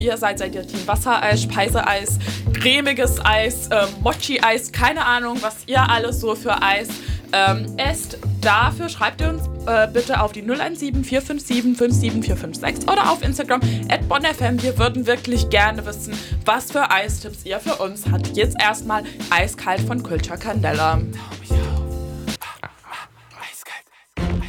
Ihr seid ihr Team Wassereis, Speiseeis, cremiges Eis, Mochi-Eis, keine Ahnung, was ihr alles so für Eis esst. Dafür schreibt ihr uns bitte auf die 017 457 57456 oder auf Instagram @bonnfm. Wir würden wirklich gerne wissen, was für Eistipps ihr für uns habt. Jetzt erstmal eiskalt von Culture Candela.